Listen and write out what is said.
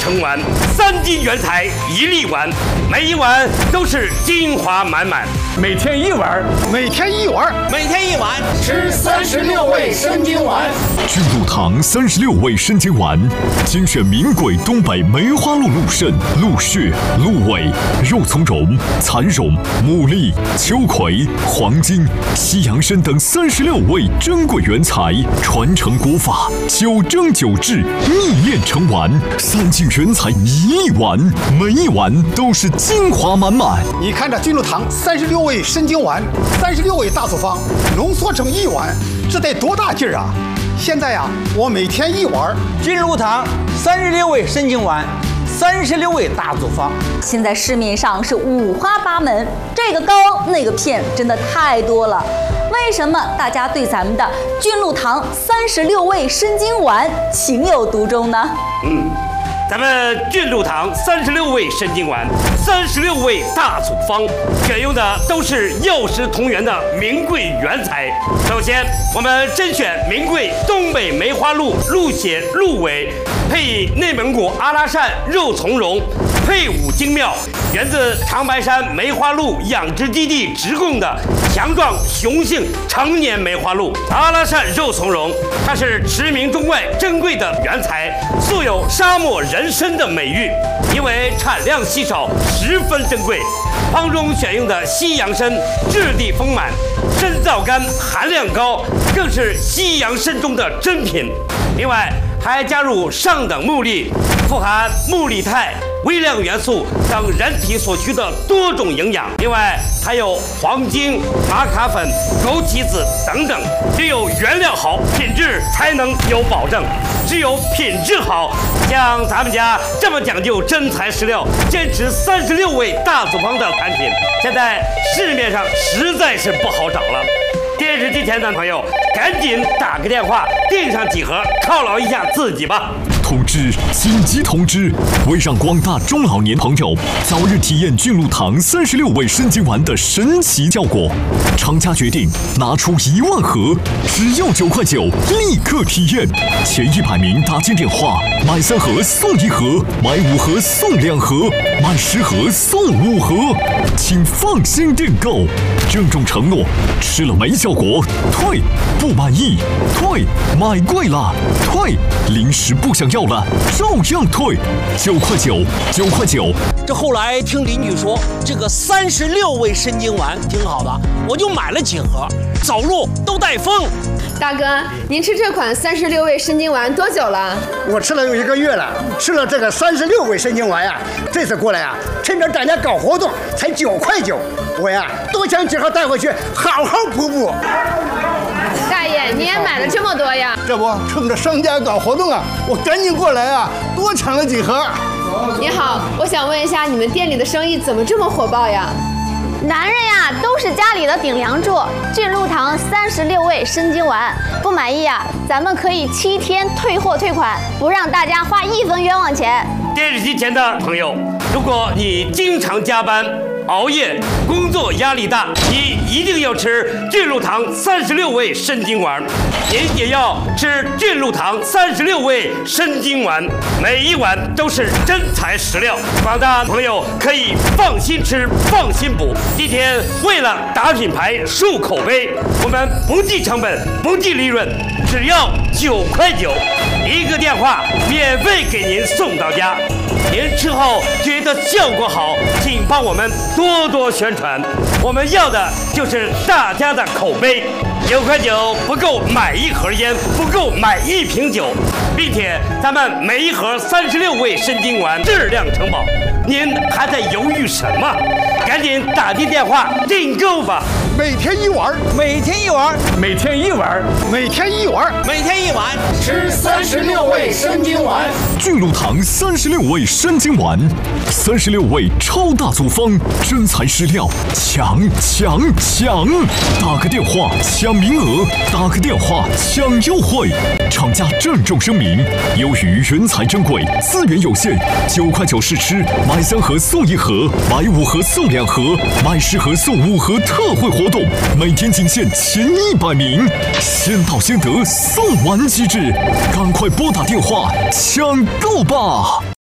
成丸，3斤原材1粒丸，每一碗都是精华满满。 每天1碗， 每天1碗， 每天1碗， 吃36味参精丸。 菌露堂36味参精丸，精选名贵东北梅花鹿鹿肾、鹿血、鹿尾、肉苁蓉、蚕蓉、牡蛎、秋葵、黄金、西洋参等36味珍贵原材，传承国法，9蒸9制，逆炼成丸，3斤原材1粒丸，每一碗都是精华满满。 你看这菌露堂36味参精丸，36味大组方浓缩成1碗，这得多大劲儿啊！现在呀，我每天1碗。 菌露堂36味参精丸，36味大组方。 现在市面上是五花八门，这个膏那个片，真的太多了。为什么大家对咱们的菌露堂36味参精丸情有独钟呢？ 咱们菌露堂36味参精丸，36味大组方，选用的都是药食同源的名贵原材。首先，我们甄选名贵东北梅花鹿鹿血、鹿尾，配以内蒙古阿拉善肉苁蓉，配伍精妙，源自长白山梅花鹿养殖基地直供的强壮雄性成年梅花鹿。阿拉善肉苁蓉，它是驰名中外珍贵的原材，素有沙漠人参的美誉，因为产量稀少，十分珍贵。方中选用的西洋参质地丰满，参皂苷含量高，更是西洋参中的珍品。另外还加入上等木粒，富含木力肽、微量元素等人体所需的多种营养。另外还有黄精、玛卡粉、枸杞子等等。只有原料好，品质才能有保证。只有品质好，像咱们家这么讲究真材实料，坚持36味大组方的产品，现在市面上实在是不好找了。电视机前的朋友，赶紧打个电话订上几盒，犒劳一下自己吧。 通知！紧急通知！为让广大中老年朋友早日体验菌露堂36味参精丸的神奇效果，厂家决定拿出1万盒，只要9块9，立刻体验。前100名打进电话，买3盒送1盒，买5盒送2盒，买10盒送5盒，请放心订购。郑重承诺，吃了没效果退，不满意退，买贵了退，临时不想要了照样退，9块9，9块9。 这后来听邻居说，这个36味参精丸挺好的，我就买了几盒，走路都带风。 大哥，您吃这款36味参精丸多久了？ 我吃了有1个月了，吃了这个36味参精丸呀，这次过来呀，趁着大家搞活动，才9块9，我呀多抢几盒带回去，好好补补。 大爷，你也买了这么多呀？ 这不趁着商家搞活动啊，我赶紧过来啊，多抢了几盒。 你好，我想问一下，你们店里的生意怎么这么火爆呀？ 男人呀，都是家里的顶梁柱。菌露堂36味参精丸，不满意啊，咱们可以7天退货退款，不让大家花1分冤枉钱。 电视机前的朋友，如果你经常加班、熬夜，工作压力大，你一定要吃菌露堂36味参精丸，您也要吃菌露堂36味参精丸，每一碗都是真材实料，广大朋友可以放心吃，放心补。今天为了打品牌、树口碑，我们不计成本、不计利润，只要9块9，一个电话免费给您送到家。您吃后觉得效果好，请帮我们多多宣传，我们要的就是大家的口碑。9块9不够买1盒烟，不够买1瓶酒，并且咱们每一盒36味参精丸质量承保，您还在犹豫什么？赶紧打进电话订购吧！ 每天1碗， 每天1碗， 每天1碗， 每天1碗， 每天1碗， 吃36味参精丸。 菌露堂36味参精丸，36味超大组方，真材实料，抢！打个电话抢名额，打个电话抢优惠。厂家郑重声明，由于原材珍贵，资源有限，9块9试吃，买3盒送1盒，买5盒送2盒，买10盒送5盒特惠活动，每天仅限前100名，先到先得，送完机制，赶快拨打电话抢购吧！